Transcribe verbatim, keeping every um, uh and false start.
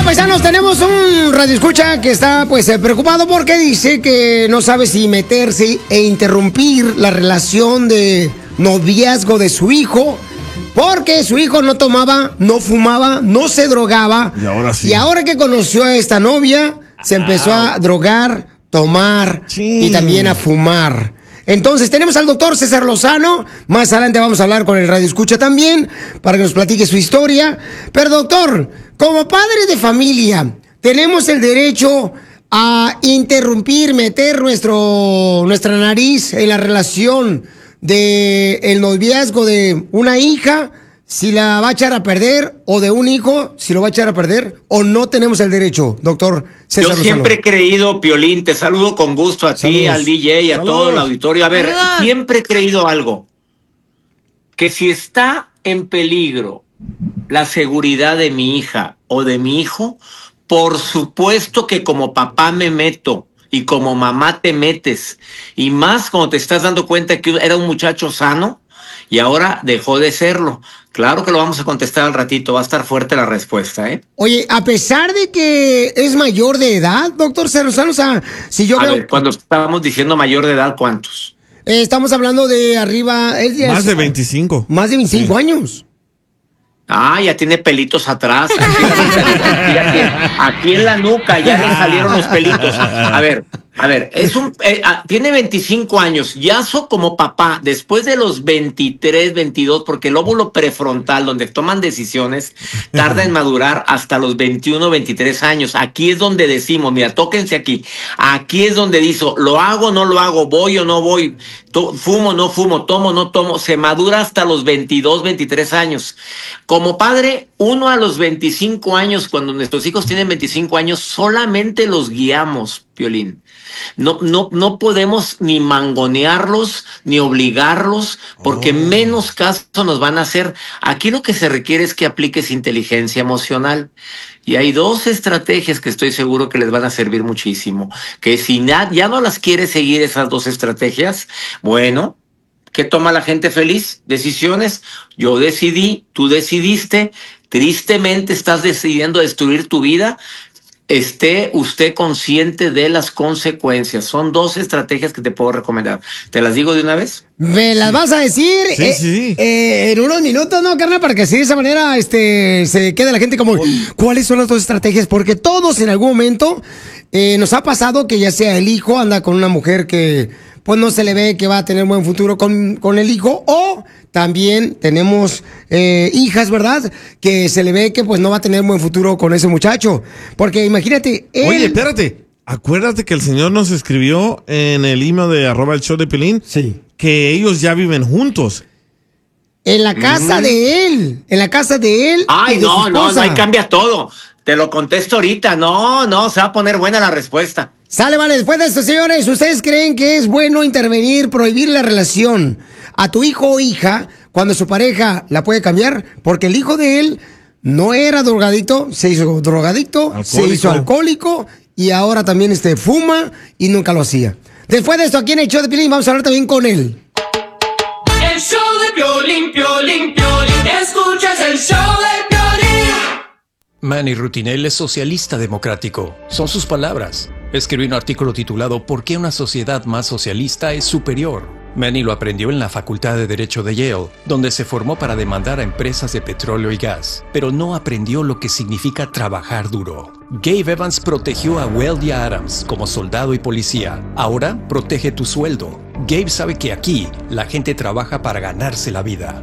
paisanos, tenemos un radioescucha que está pues eh, preocupado porque dice que no sabe si meterse e interrumpir la relación de noviazgo de su hijo, porque su hijo no tomaba, no fumaba, no se drogaba. Y ahora sí. Y ahora que conoció a esta novia, se empezó a drogar, tomar sí. y también a fumar. Entonces tenemos al doctor César Lozano. Más adelante vamos a hablar con el radioescucha también para que nos platique su historia. Pero doctor, como padres de familia, tenemos el derecho a interrumpir, meter nuestro, nuestra nariz en la relación de el noviazgo de una hija, si la va a echar a perder, o de un hijo, si lo va a echar a perder, o no tenemos el derecho, doctor César Yo siempre he creído, Piolín, te saludo con gusto a Saludos. ti, al D J, a Saludos. todo el auditorio. A ver, Saludos. siempre he creído algo, que si está en peligro la seguridad de mi hija o de mi hijo, por supuesto que como papá me meto y como mamá te metes, y más cuando te estás dando cuenta que era un muchacho sano y ahora dejó de serlo. Claro que lo vamos a contestar al ratito, va a estar fuerte la respuesta, ¿eh? Oye, a pesar de que es mayor de edad, doctor César Lozano, o sea, si yo A veo... ver, cuando estábamos diciendo mayor de edad, ¿cuántos? eh, estamos hablando de arriba... Es Más de veinticinco. Más de veinticinco años. Ah, ya tiene pelitos atrás. Aquí, aquí, aquí en la nuca ya le salieron los pelitos. A ver, a ver, es un, eh, ah, tiene veinticinco años. Ya so como papá, después de los veintitrés, veintidós, porque el óvulo prefrontal, donde toman decisiones, tarda en madurar hasta los veintiuno, veintitrés años. Aquí es donde decimos, mira, tóquense aquí. Aquí es donde digo, lo hago, no lo hago, voy o no voy, to, fumo, no fumo, tomo, no tomo. Se madura hasta los veintidós, veintitrés años. Como padre, uno a los veinticinco años, cuando nuestros hijos tienen veinticinco años, solamente los guiamos, Piolín. No, no, no podemos ni mangonearlos, ni obligarlos, porque oh. menos caso nos van a hacer. Aquí lo que se requiere es que apliques inteligencia emocional. Y hay dos estrategias que estoy seguro que les van a servir muchísimo. Que si ya no las quiere seguir esas dos estrategias, bueno... ¿Qué toma la gente feliz? Decisiones. Yo decidí, tú decidiste. Tristemente estás decidiendo destruir tu vida. Esté usted consciente de las consecuencias. Son dos estrategias que te puedo recomendar. ¿Te las digo de una vez? ¿Me las vas a decir? Sí, eh, sí. Eh, en unos minutos, ¿no, carnal? Para que así de esa manera este, se quede la gente como, ¿cuáles son las dos estrategias? Porque todos en algún momento eh, nos ha pasado que ya sea el hijo anda con una mujer que... pues no se le ve que va a tener buen futuro con, con el hijo, o también tenemos eh, hijas, ¿verdad? Que se le ve que pues no va a tener buen futuro con ese muchacho. Porque imagínate... Él... Oye, espérate. Acuérdate que el señor nos escribió en el email de arroba el show de Piolín sí. que ellos ya viven juntos. En la casa mm. de él. En la casa de él. Ay, y de no, su no, no, ahí esposa. cambia todo. Te lo contesto ahorita. No, no, se va a poner buena la respuesta. Sale, vale. Después de esto, señores, ¿ustedes creen que es bueno intervenir, prohibir la relación a tu hijo o hija cuando su pareja la puede cambiar? Porque el hijo de él no era drogadicto, se hizo drogadicto, alcohólico. se hizo alcohólico y ahora también este, fuma y nunca lo hacía. Después de esto, aquí en el show de Piolín vamos a hablar también con él. El show de Piolín, Piolín, Piolín. Escuchas el show de Piolín. Manny Rutinel es socialista democrático. Son sus palabras. Escribió un artículo titulado ¿Por qué una sociedad más socialista es superior? Manny lo aprendió en la Facultad de Derecho de Yale, donde se formó para demandar a empresas de petróleo y gas, pero no aprendió lo que significa trabajar duro. Gabe Evans protegió a Weldy Adams como soldado y policía. Ahora protege tu sueldo. Gabe sabe que aquí la gente trabaja para ganarse la vida.